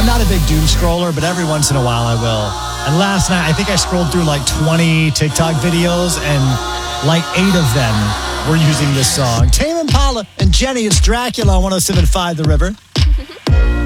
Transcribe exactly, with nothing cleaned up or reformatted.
not a big doom scroller, but every once in a while I will. And last night, I think I scrolled through like twenty TikTok videos, and like eight of them were using this song. Tame Impala and Jenny, it's Dracula on one oh seven point five The River.